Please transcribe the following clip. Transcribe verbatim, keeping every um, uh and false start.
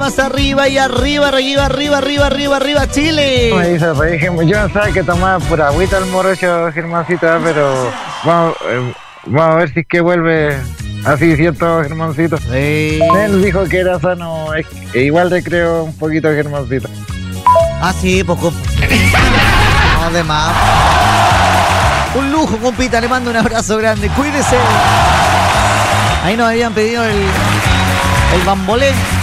Más arriba y arriba, arriba, arriba, arriba, arriba, arriba, Chile. Me dice, pues, dije, yo no sabía que tomaba pura agüita el morocho, Germancito, pero vamos, eh, vamos a ver si es que vuelve así, ¿cierto, Germancito? Sí. Él dijo que era sano, es, e igual le creo un poquito a Germancito. Ah, sí, poco. No, de más. Un lujo, compita, le mando un abrazo grande, cuídese. Ahí nos habían pedido el, el bambolé.